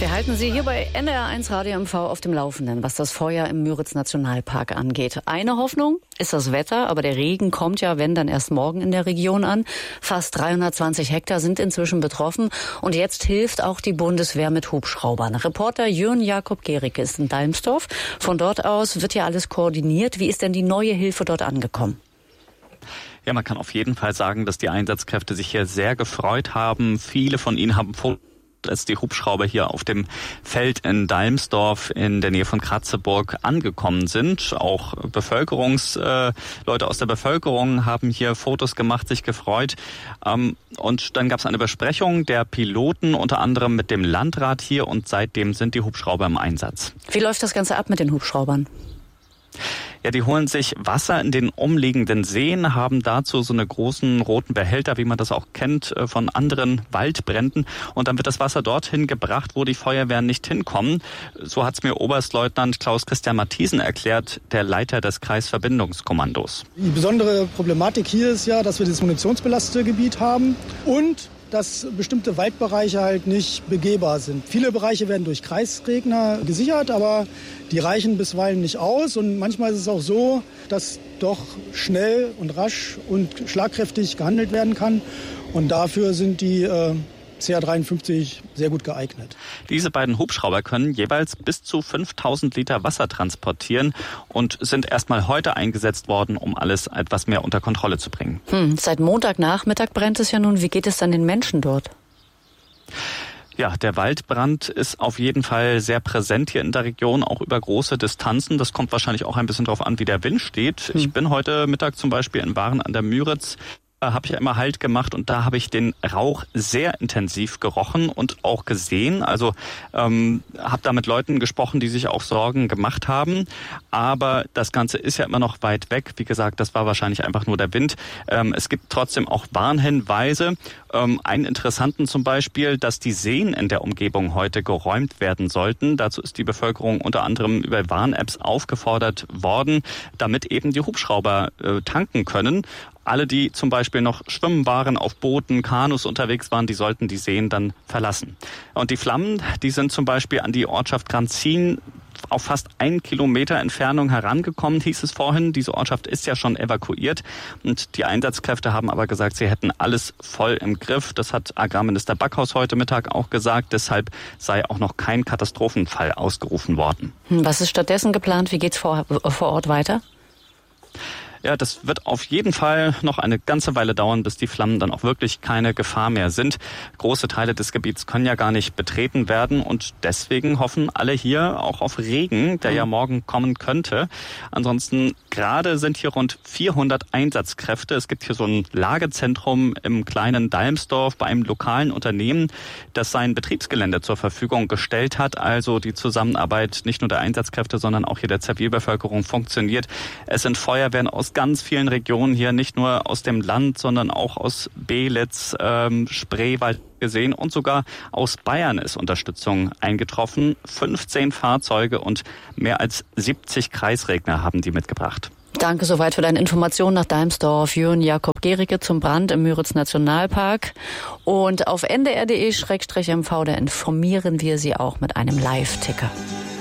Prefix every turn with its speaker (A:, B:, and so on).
A: Wir halten Sie hier bei NDR1 Radio MV auf dem Laufenden, was das Feuer im Müritz-Nationalpark angeht. Eine Hoffnung ist das Wetter, aber der Regen kommt ja, wenn, dann erst morgen in der Region an. Fast 320 Hektar sind inzwischen betroffen und jetzt hilft auch die Bundeswehr mit Hubschraubern. Reporter Jürgen Jakob Gericke ist in Dalmsdorf. Von dort aus wird ja alles koordiniert. Wie ist denn die neue Hilfe dort angekommen?
B: Ja, man kann auf jeden Fall sagen, dass die Einsatzkräfte sich hier sehr gefreut haben. Viele von ihnen haben als die Hubschrauber hier auf dem Feld in Dalmsdorf in der Nähe von Kratzeburg angekommen sind. Auch Leute aus der Bevölkerung haben hier Fotos gemacht, sich gefreut. Und dann gab es eine Besprechung der Piloten, unter anderem mit dem Landrat hier, und seitdem sind die Hubschrauber im Einsatz.
A: Wie läuft das Ganze ab mit den Hubschraubern?
B: Ja, die holen sich Wasser in den umliegenden Seen, haben dazu so eine großen roten Behälter, wie man das auch kennt von anderen Waldbränden. Und dann wird das Wasser dorthin gebracht, wo die Feuerwehren nicht hinkommen. So hat es mir Oberstleutnant Klaus-Christian Mathiesen erklärt, der Leiter des Kreisverbindungskommandos.
C: Die besondere Problematik hier ist ja, dass wir das munitionsbelastete Gebiet haben und dass bestimmte Waldbereiche halt nicht begehbar sind. Viele Bereiche werden durch Kreisregner gesichert, aber die reichen bisweilen nicht aus. Und manchmal ist es auch so, dass doch schnell und rasch und schlagkräftig gehandelt werden kann. Und dafür sind die CH-53 sehr gut geeignet.
B: Diese beiden Hubschrauber können jeweils bis zu 5000 Liter Wasser transportieren und sind erstmal heute eingesetzt worden, um alles etwas mehr unter Kontrolle zu bringen.
A: Seit Montagnachmittag brennt es ja nun. Wie geht es dann den Menschen dort?
B: Ja, der Waldbrand ist auf jeden Fall sehr präsent hier in der Region, auch über große Distanzen. Das kommt wahrscheinlich auch ein bisschen darauf an, wie der Wind steht. Ich bin heute Mittag zum Beispiel in Waren an der Müritz. Habe ich ja immer Halt gemacht und da habe ich den Rauch sehr intensiv gerochen und auch gesehen. Also habe da mit Leuten gesprochen, die sich auch Sorgen gemacht haben. Aber das Ganze ist ja immer noch weit weg. Wie gesagt, das war wahrscheinlich einfach nur der Wind. Es gibt trotzdem auch Warnhinweise. Einen interessanten zum Beispiel, dass die Seen in der Umgebung heute geräumt werden sollten. Dazu ist die Bevölkerung unter anderem über Warn-Apps aufgefordert worden, damit eben die Hubschrauber tanken können. Alle, die zum Beispiel noch schwimmen waren, auf Booten, Kanus unterwegs waren, die sollten die Seen dann verlassen. Und die Flammen, die sind zum Beispiel an die Ortschaft Granzin auf fast 1 Kilometer Entfernung herangekommen, hieß es vorhin. Diese Ortschaft ist ja schon evakuiert. Und die Einsatzkräfte haben aber gesagt, sie hätten alles voll im Griff. Das hat Agrarminister Backhaus heute Mittag auch gesagt. Deshalb sei auch noch kein Katastrophenfall ausgerufen worden.
A: Was ist stattdessen geplant? Wie geht's vor Ort weiter?
B: Ja, das wird auf jeden Fall noch eine ganze Weile dauern, bis die Flammen dann auch wirklich keine Gefahr mehr sind. Große Teile des Gebiets können ja gar nicht betreten werden und deswegen hoffen alle hier auch auf Regen, der ja morgen kommen könnte. Ansonsten gerade sind hier rund 400 Einsatzkräfte. Es gibt hier so ein Lagezentrum im kleinen Dalmsdorf bei einem lokalen Unternehmen, das sein Betriebsgelände zur Verfügung gestellt hat. Also die Zusammenarbeit nicht nur der Einsatzkräfte, sondern auch hier der Zivilbevölkerung funktioniert. Es sind Feuerwehren aus ganz vielen Regionen hier, nicht nur aus dem Land, sondern auch aus Belitz, Spreewald gesehen und sogar aus Bayern ist Unterstützung eingetroffen. 15 Fahrzeuge und mehr als 70 Kreisregner haben die mitgebracht.
A: Danke soweit für deine Informationen nach Dalmsdorf. Jürgen Jakob Gericke zum Brand im Müritz-Nationalpark. Und auf ndr.de/mv, da informieren wir Sie auch mit einem Live-Ticker.